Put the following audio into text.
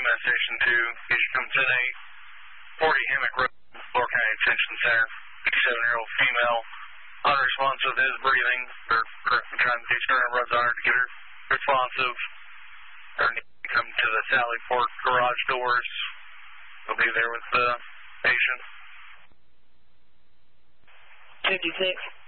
EMS Station 2. You come 10-8, 40 Hammock Road, Lower County Detention Center. 57-year-old female, unresponsive, is breathing. They're trying to teach her runs on her to get her responsive. Her need to come to the Sally Port garage doors. We'll be there with the patient. 56.